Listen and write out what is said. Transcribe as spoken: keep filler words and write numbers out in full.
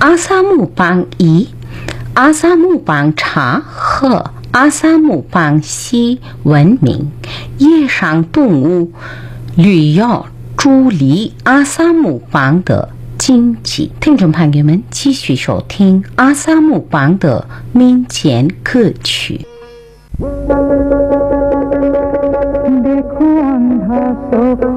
阿萨姆邦以阿萨姆邦茶和阿萨姆邦西闻名，野生动物旅游助力阿萨姆邦的经济。听众朋友们，继续收听阿萨姆邦的民间歌曲。देखो अंधा सो